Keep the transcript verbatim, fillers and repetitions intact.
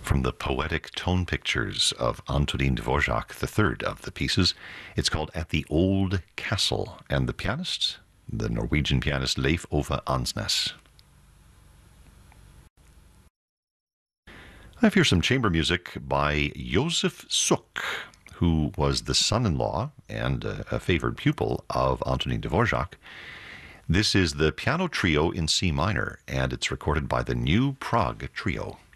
from the poetic tone pictures of Antonin Dvorak, the third of the pieces. It's called At the Old Castle, and the pianist, the Norwegian pianist Leif Ove Ansnes. I have here some chamber music by Josef Suk, who was the son-in-law and a favored pupil of Antonin Dvorak. This is the piano trio in C minor, and it's recorded by the New Prague Trio.